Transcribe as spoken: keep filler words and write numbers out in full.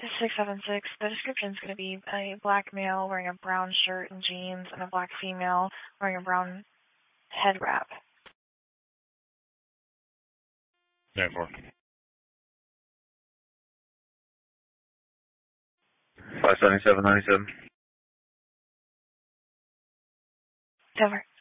six seven six, the description is going to be a black male wearing a brown shirt and jeans and a black female wearing a brown head wrap. ten four. five seventy-seven ninety-seven. Over.